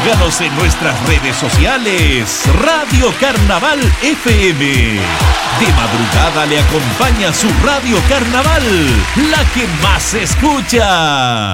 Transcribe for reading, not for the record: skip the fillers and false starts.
Síganos en nuestras redes sociales. Radio Carnaval FM. De madrugada le acompaña su Radio Carnaval, la que más se escucha.